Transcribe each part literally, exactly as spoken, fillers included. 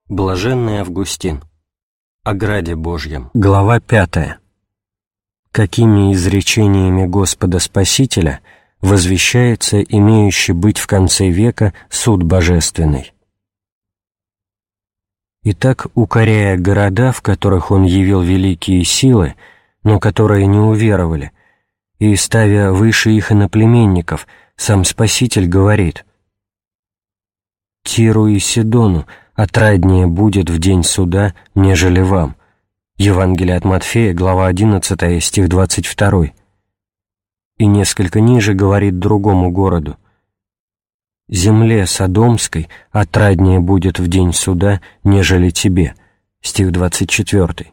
Блаженный Августин. О граде Божьем. Глава пятая. Какими изречениями Господа Спасителя возвещается имеющий быть в конце века суд божественный. Итак, укоряя города, в которых Он явил великие силы, но которые не уверовали, и ставя выше их иноплеменников, сам Спаситель говорит: «Тиру и Сидону отраднее будет в день суда, нежели вам». Евангелие от Матфея, глава одиннадцатая, стих двадцать второй. И несколько ниже говорит другому городу: «Земле Содомской отраднее будет в день суда, нежели тебе». Стих двадцать четвёртый.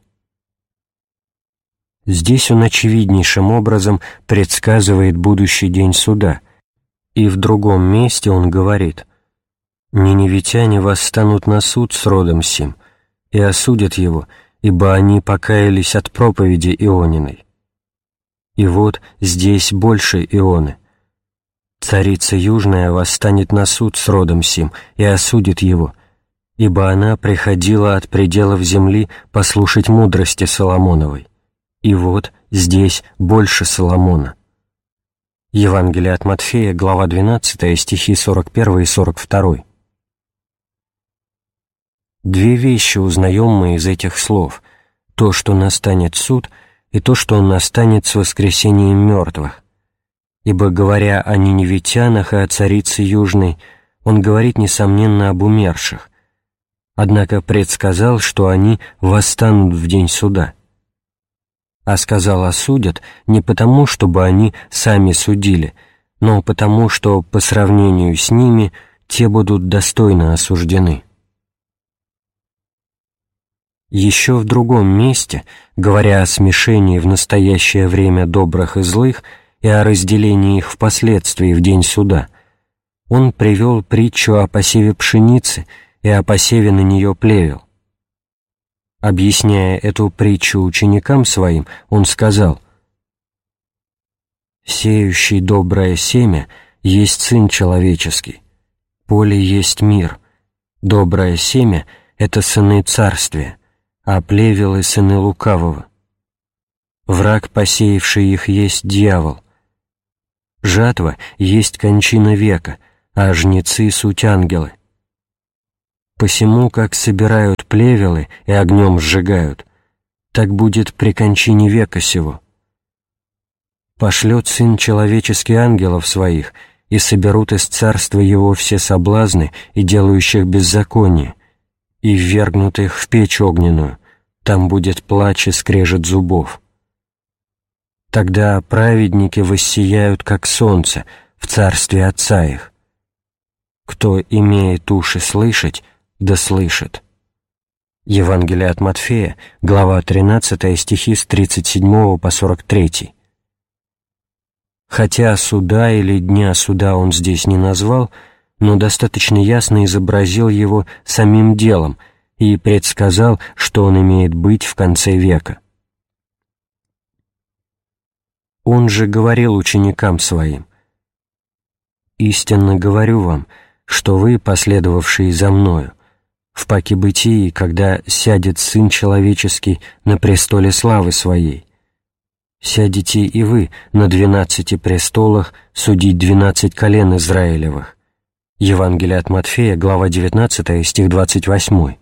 Здесь он очевиднейшим образом предсказывает будущий день суда, и в другом месте он говорит: «Ниневитяне восстанут на суд с родом сим, и осудят его, ибо они покаялись от проповеди Иониной. И вот здесь больше Ионы. Царица Южная восстанет на суд с родом сим и осудит его, ибо она приходила от пределов земли послушать мудрости Соломоновой. И вот здесь больше Соломона». Евангелие от Матфея, глава двенадцатая, стихи сорок первый и сорок второй. Две вещи узнаем мы из этих слов: то, что настанет суд, и то, что он настанет с воскресением мертвых. Ибо, говоря о ниневитянах и о царице Южной, он говорит, несомненно, об умерших, однако предсказал, что они восстанут в день суда. А сказал «осудят» не потому, чтобы они сами судили, но потому, что по сравнению с ними те будут достойно осуждены. Еще в другом месте, говоря о смешении в настоящее время добрых и злых и о разделении их впоследствии в день суда, он привел притчу о посеве пшеницы и о посеве на нее плевел. Объясняя эту притчу ученикам своим, он сказал: «Сеющий доброе семя есть Сын Человеческий, поле есть мир, доброе семя — это сыны Царствия, а плевелы — сыны лукавого. Враг, посеявший их, есть дьявол. Жатва есть кончина века, а жнецы — суть ангелы. Посему, как собирают плевелы и огнем сжигают, так будет при кончине века сего. Пошлет Сын Человеческий ангелов своих, и соберут из царства Его все соблазны и делающих беззаконие, и ввергнут их в печь огненную, там будет плач и скрежет зубов. Тогда праведники воссияют, как солнце, в царстве Отца их. Кто имеет уши слышать, да слышит». Евангелие от Матфея, глава тринадцатая, стихи с тридцать седьмого по сорок третий. Хотя суда или дня суда он здесь не назвал, но достаточно ясно изобразил его самим делом и предсказал, что он имеет быть в конце века. Он же говорил ученикам своим: «Истинно говорю вам, что вы, последовавшие за Мною, в паке бытии, когда сядет Сын Человеческий на престоле славы Своей, сядете и вы на двенадцати престолах судить двенадцать колен Израилевых». Евангелие от Матфея, глава девятнадцатая, стих двадцать восьмой.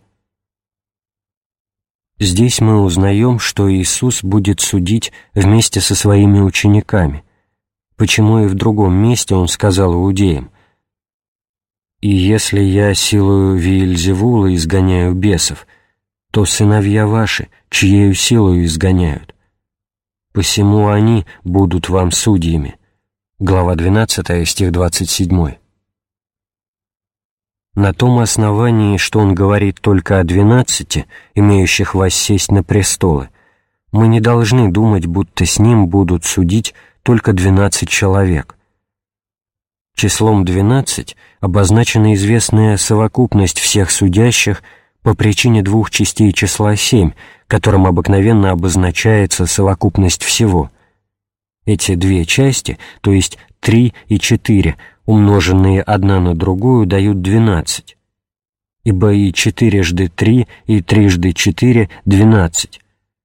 Здесь мы узнаем, что Иисус будет судить вместе со Своими учениками, почему и в другом месте Он сказал иудеям: «И если я силою Виельзевула изгоняю бесов, то сыновья ваши чьею силою изгоняют? Посему они будут вам судьями». Глава двенадцатая, стих двадцать седьмой. На том основании, что он говорит только о двенадцати, имеющих воссесть на престолы, мы не должны думать, будто с ним будут судить только двенадцать человек. Числом двенадцать обозначена известная совокупность всех судящих по причине двух частей числа семь, которым обыкновенно обозначается совокупность всего. Эти две части, то есть три и четыре, умноженные одна на другую, дают двенадцать. ибо и четырежды три, и трижды четыре — двенадцать.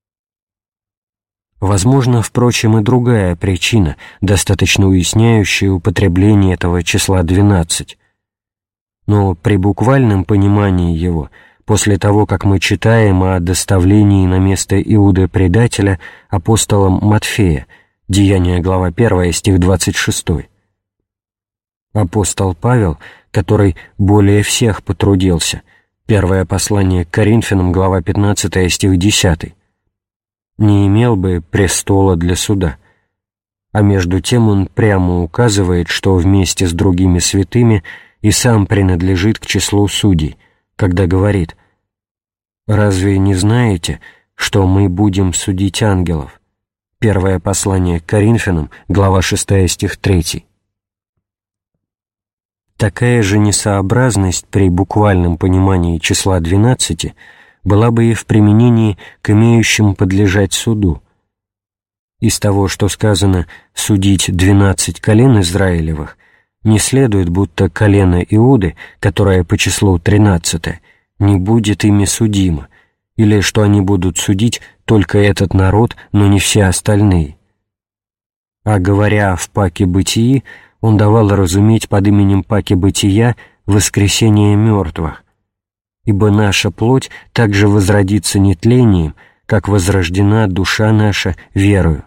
Возможно, впрочем, и другая причина, достаточно уясняющая употребление этого числа двенадцать. Но при буквальном понимании его, после того, как мы читаем о доставлении на место Иуды предателя апостолом Матфея, Деяния, глава первая, стих двадцать шестой, апостол Павел, который более всех потрудился, первое послание к Коринфянам, глава пятнадцатая, стих десятый, не имел бы престола для суда, а между тем он прямо указывает, что вместе с другими святыми и сам принадлежит к числу судей, когда говорит: «Разве не знаете, что мы будем судить ангелов?» Первое послание к Коринфянам, глава шестая, стих третий. Такая же несообразность при буквальном понимании числа двенадцати была бы и в применении к имеющим подлежать суду. Из того, что сказано «судить двенадцать колен Израилевых», не следует, будто колено Иуды, которое по числу тринадцатое, не будет ими судимо, или что они будут судить только этот народ, но не все остальные. А говоря в паке бытии, он давал разуметь под именем паки бытия воскресение мертвых, ибо наша плоть также возродится нетлением, как возрождена душа наша верою.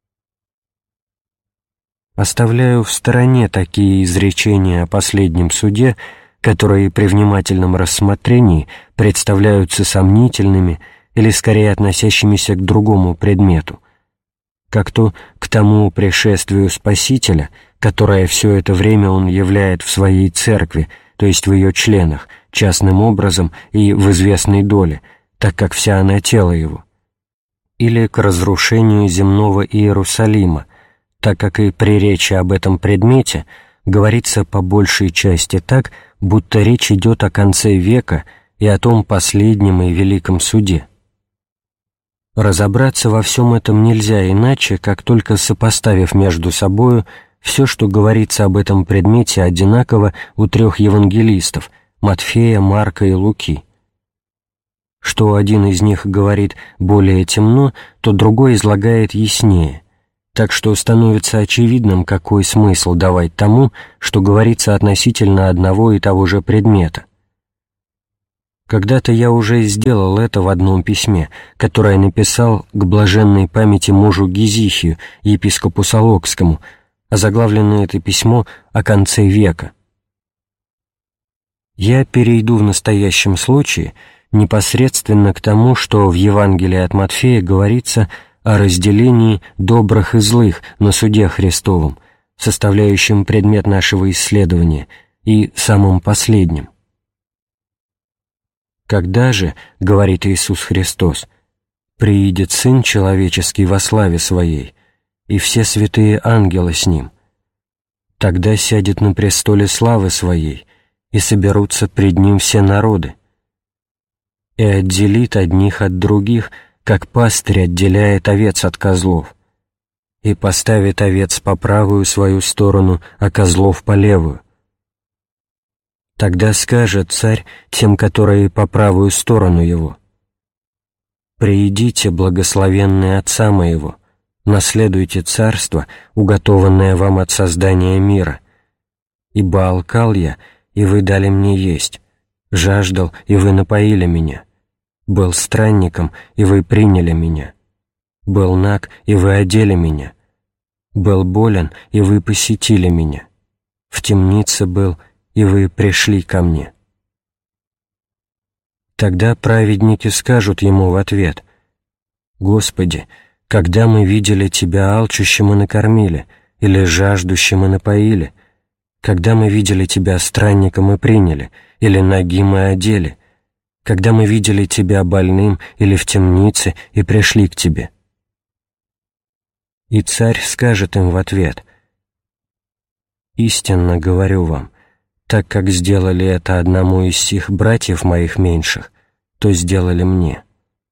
Оставляю в стороне такие изречения о последнем суде, которые при внимательном рассмотрении представляются сомнительными или скорее относящимися к другому предмету, как то к тому пришествию Спасителя, которое все это время он являет в своей церкви, то есть в ее членах, частным образом и в известной доле, так как вся она тело его, или к разрушению земного Иерусалима, так как и при речи об этом предмете говорится по большей части так, будто речь идет о конце века и о том последнем и великом суде. Разобраться во всем этом нельзя иначе, как только сопоставив между собою все, что говорится об этом предмете одинаково у трех евангелистов – Матфея, Марка и Луки. Что один из них говорит более темно, то другой излагает яснее, так что становится очевидным, какой смысл давать тому, что говорится относительно одного и того же предмета. Когда-то я уже сделал это в одном письме, которое написал к блаженной памяти мужу Гизихию, епископу Солокскому, озаглавлено это письмо «О конце века». Я перейду в настоящем случае непосредственно к тому, что в Евангелии от Матфея говорится о разделении добрых и злых на суде Христовом, составляющем предмет нашего исследования, и самым последним. «Когда же, — говорит Иисус Христос, — приидет Сын Человеческий во славе Своей, и все святые ангелы с Ним, тогда сядет на престоле славы Своей, и соберутся пред Ним все народы, и отделит одних от других, как пастырь отделяет овец от козлов, и поставит овец по правую свою сторону, а козлов по левую. Тогда скажет царь тем, которые по правую сторону его: «Приидите, благословенные Отца моего, наследуйте царство, уготованное вам от создания мира. Ибо алкал я, и вы дали мне есть, жаждал, и вы напоили меня, был странником, и вы приняли меня, был наг, и вы одели меня, был болен, и вы посетили меня, в темнице был, и вы пришли ко мне». Тогда праведники скажут ему в ответ: «Господи, когда мы видели Тебя алчущим и накормили, или жаждущим и напоили? Когда мы видели Тебя странником и приняли, или нагим и одели? Когда мы видели Тебя больным или в темнице и пришли к Тебе?» И царь скажет им в ответ: «Истинно говорю вам, так как сделали это одному из сих братьев моих меньших, то сделали мне».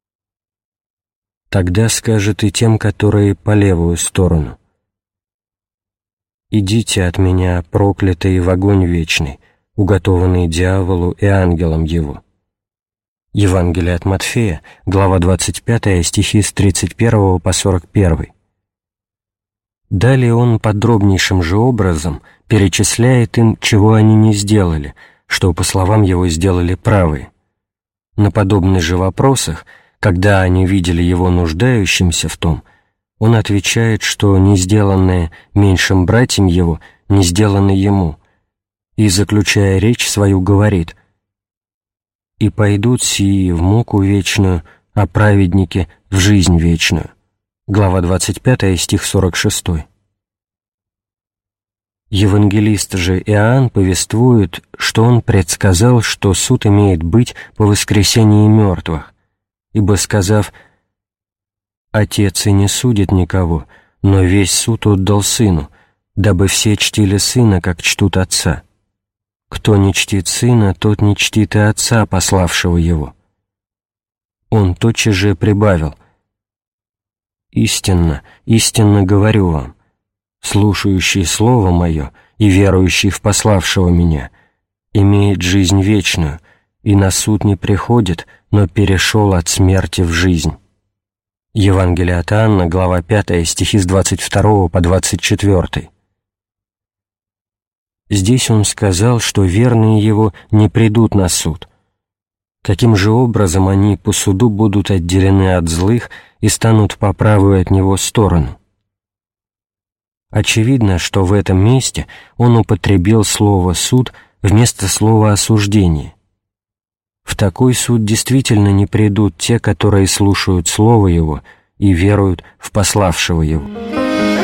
Тогда скажет и тем, которые по левую сторону: «Идите от меня, проклятые, в огонь вечный, уготованные дьяволу и ангелам его». Евангелие от Матфея, глава двадцать пятая, стихи с тридцать первого по сорок первый. Далее он подробнейшим же образом перечисляет им, чего они не сделали, что, по словам его, сделали правые. На подобных же вопросах, когда они видели его нуждающимся в том, он отвечает, что не сделанное меньшим братьям его, не сделано ему, и, заключая речь свою, говорит: «И пойдут сии в муку вечную, а праведники в жизнь вечную». Глава двадцать пятая, стих сорок шестой. Евангелист же Иоанн повествует, что он предсказал, что суд имеет быть по воскресении мертвых, ибо, сказав: «Отец и не судит никого, но весь суд отдал Сыну, дабы все чтили Сына, как чтут Отца. Кто не чтит Сына, тот не чтит и Отца, пославшего Его». Он тотчас же прибавил: «Истинно, истинно говорю вам, слушающий Слово Мое и верующий в пославшего Меня имеет жизнь вечную, и на суд не приходит, но перешел от смерти в жизнь». Евангелие от Иоанна, глава пятая, стихи с двадцать второго по двадцать четвёртый. Здесь он сказал, что верные его не придут на суд. Каким же образом они по суду будут отделены от злых и станут по правую от него сторону? Очевидно, что в этом месте он употребил слово «суд» вместо слова «осуждение». В такой суд действительно не придут те, которые слушают Слово Его и веруют в пославшего Его.